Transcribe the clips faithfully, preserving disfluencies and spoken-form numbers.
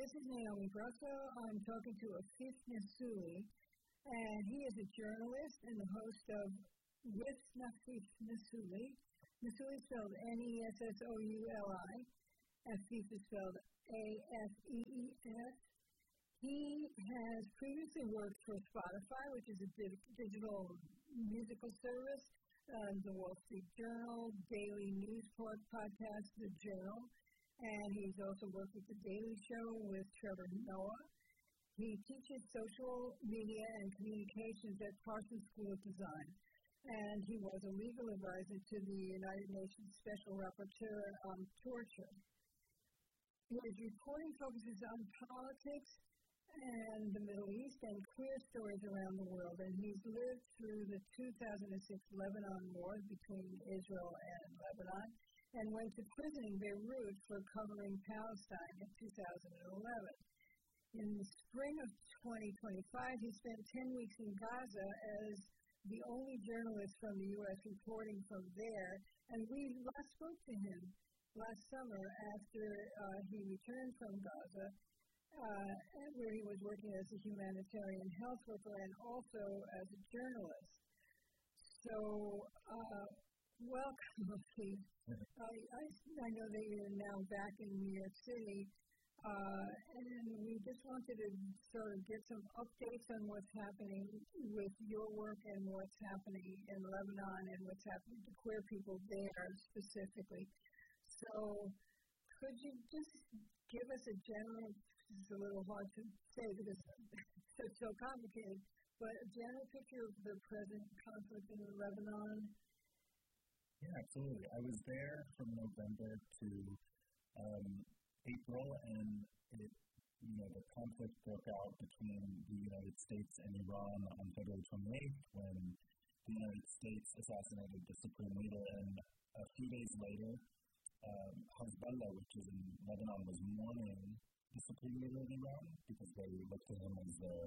This is Naomi Brusso. I'm talking to Afif Nessouli, and he is a journalist and the host of With Nafif Nessouli. Nessouli is spelled N E S S O U L I. Afif is spelled A F E E F. He has previously worked for Spotify, which is a di- digital musical service, uh, the Wall Street Journal, daily news pod- podcast, The Journal, and he's also worked with The Daily Show with Trevor Noah. He teaches social media and communications at Parsons School of Design, and he was a legal advisor to the United Nations Special Rapporteur on Torture. His reporting focuses on politics and the Middle East and queer stories around the world, and he's lived through the two thousand six Lebanon war between Israel and Lebanon, and went to prison in Beirut for covering Palestine in two thousand eleven. In the spring of twenty twenty-five, he spent ten weeks in Gaza as the only journalist from the U S reporting from there, and we last spoke to him last summer after uh, he returned from Gaza, uh, where he was working as a humanitarian health worker and also as a journalist. So, uh, welcome, Steve. I, I, I know that you're now back in New York City, uh, and we just wanted to sort of get some updates on what's happening with your work and what's happening in Lebanon and what's happening to queer people there specifically. So, could you just give us a general, it's a little hard to say because it's so complicated, but a general picture of the present conflict in Lebanon? Yeah, absolutely. I was there from November to um, April, and it, you know, the conflict broke out between the United States and Iran on February twenty-eighth when the United States assassinated the supreme leader, and a few days later, um, Hezbollah, which is in Lebanon, was mourning the supreme leader of Iran because they looked at him as the,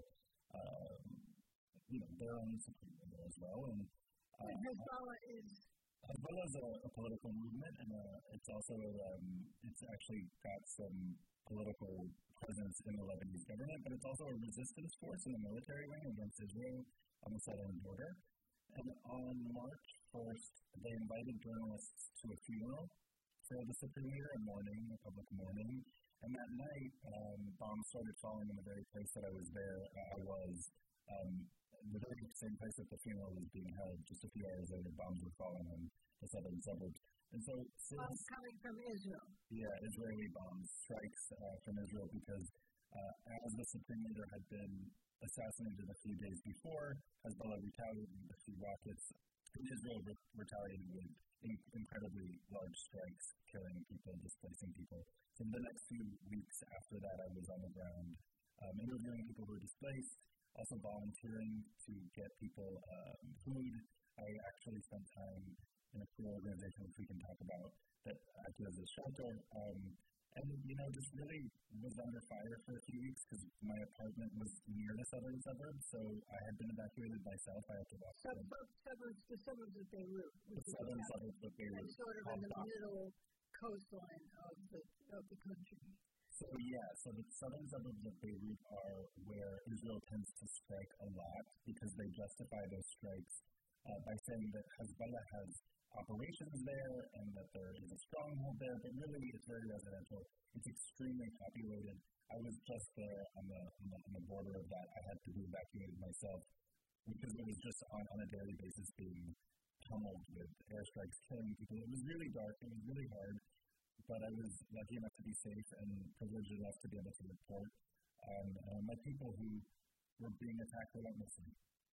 um, you know, their own supreme leader as well. And uh, Hezbollah is Hezbollah is a, a political movement, and uh, it's also um, it's actually got some political presence in the Lebanese government, but it's also a resistance force in the military wing against Israel on the southern border. And on March first, they invited journalists to a funeral for the supreme leader, a mourning, a public mourning. And that night, um, bombs started falling in the very place that I was there. Uh, I was. Um, the very same place that the funeral was being held. Just a few hours later, bombs were falling on the southern suburbs. And so, since, bombs coming from Israel. Yeah, Israeli bombs, strikes uh, from Israel, because uh, as the supreme leader had been assassinated a few days before, Hezbollah retaliated with a few rockets, and Israel re- retaliated with in- incredibly large strikes, killing people, displacing people. So the next few weeks after that, I was on the ground um, interviewing people who were displaced, also volunteering to get people um, food. I actually spent time in a queer organization which we can talk about that acted as a shelter. Um, and, you know, just really was under fire for a few weeks because my apartment was near the southern suburbs, so I had been evacuated myself. I had to walk Sub- sub- suburbs, the suburbs of Beirut. The southern suburbs of Beirut. Sort of in the middle coastline of the, of the country. So, yeah, so the southern suburbs of Beirut are where Israel tends to strike a lot because they justify those strikes uh, by saying that Hezbollah has operations there and that there is a stronghold there, but really it's very residential. It's extremely populated. I was just there on the, on the, on the border of that. I had to be evacuated myself because it was just on, on a daily basis being pummeled with airstrikes, killing people. It was really dark. It was really hard. But I was lucky enough to be safe and privileged enough to be able to report on uh, my people who were being attacked relentlessly.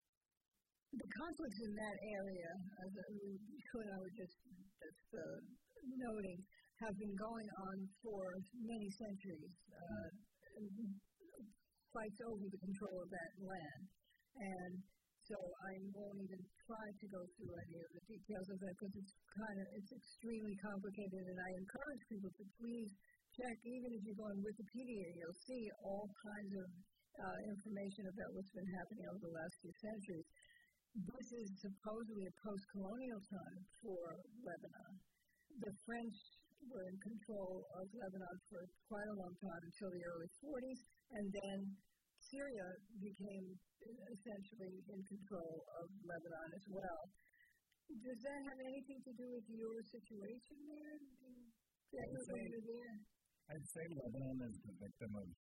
The conflicts in that area, as you and I were just, just uh, noting, have been going on for many centuries. Uh, fights over the control of that land. And so I won't even try to go through any of the details of that because it's kind of, it's extremely complicated, and I encourage people to please check, even if you go on Wikipedia, you'll see all kinds of uh, information about what's been happening over the last few centuries. This is supposedly a post-colonial time for Lebanon. The French were in control of Lebanon for quite a long time, until the early forties, and then Syria became essentially in control of Lebanon as well. Does that have anything to do with your situation there? I'd say, I'd say Lebanon is the victim of